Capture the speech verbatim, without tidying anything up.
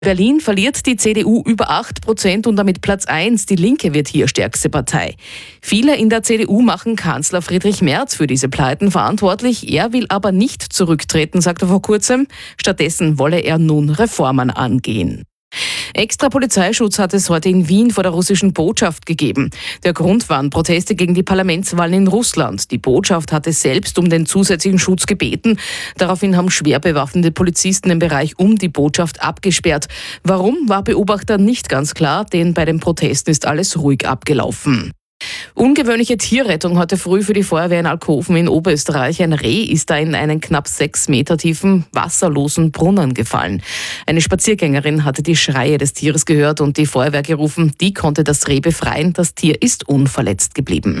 Berlin verliert die C D U über acht Prozent und damit Platz eins. Die Linke wird hier stärkste Partei. Viele in der C D U machen Kanzler Friedrich Merz für diese Pleiten verantwortlich. Er will aber nicht zurücktreten, sagte vor kurzem. Stattdessen wolle er nun Reformen angehen. Extra Polizeischutz hat es heute in Wien vor der russischen Botschaft gegeben. Der Grund waren Proteste gegen die Parlamentswahlen in Russland. Die Botschaft hatte selbst um den zusätzlichen Schutz gebeten. Daraufhin haben schwer bewaffnete Polizisten den Bereich um die Botschaft abgesperrt. Warum, war Beobachtern nicht ganz klar, denn bei den Protesten ist alles ruhig abgelaufen. Ungewöhnliche Tierrettung heute früh für die Feuerwehr in Alkoven in Oberösterreich. Ein Reh ist da in einen knapp sechs Meter tiefen, wasserlosen Brunnen gefallen. Eine Spaziergängerin hatte die Schreie des Tieres gehört und die Feuerwehr gerufen. Die konnte das Reh befreien. Das Tier ist unverletzt geblieben.